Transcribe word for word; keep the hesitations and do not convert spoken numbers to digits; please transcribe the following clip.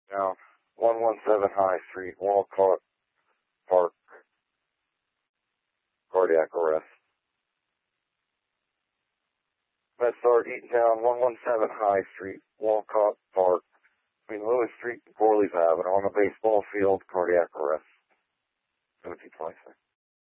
Now, one one seven High Street, Walcott Park, cardiac arrest. MedStar Eatontown, one one seven High Street, Walcott Park, between Lewis Street and Corley's Avenue, on the baseball field, cardiac arrest. seventeen twenty-six.